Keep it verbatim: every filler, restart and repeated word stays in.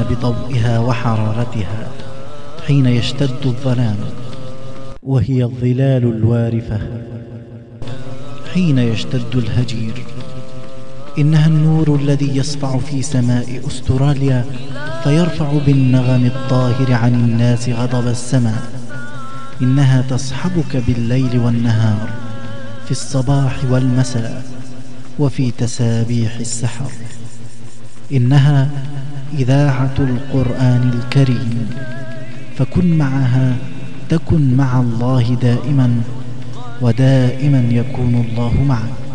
بضوئها وحرارتها حين يشتد الظلام، وهي الظلال الوارفة حين يشتد الهجير. إنها النور الذي يسطع في سماء أستراليا فيرفع بالنغم الطاهر عن الناس غضب السماء. إنها تصحبك بالليل والنهار، في الصباح والمساء، وفي تسابيح السحر. إنها إذاعة القرآن الكريم، فكن معها تكن مع الله دائما، ودائما يكون الله معك.